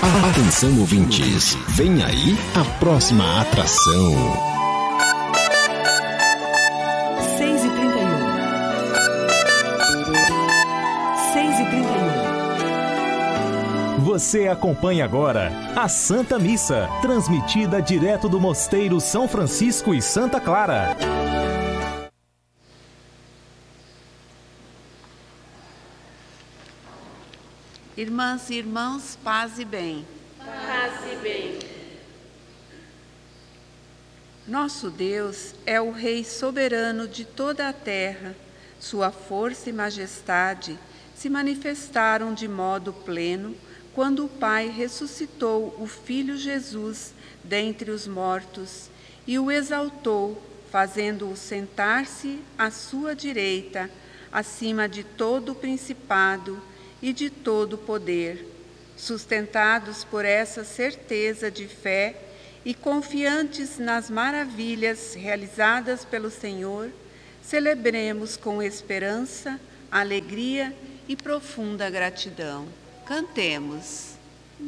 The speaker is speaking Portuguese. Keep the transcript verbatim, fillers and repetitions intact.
Atenção, ouvintes, vem aí a próxima atração. seis e trinta e um. seis e trinta e um. Você acompanha agora a Santa Missa, transmitida direto do Mosteiro São Francisco e Santa Clara. Irmãs e irmãos, paz e bem. Paz e bem. Nosso Deus é o Rei soberano de toda a terra. Sua força e majestade se manifestaram de modo pleno quando o Pai ressuscitou o Filho Jesus dentre os mortos e o exaltou, fazendo-o sentar-se à sua direita, acima de todo o principado e de todo poder. Sustentados por essa certeza de fé e confiantes nas maravilhas realizadas pelo Senhor, celebremos com esperança, alegria e profunda gratidão. Cantemos.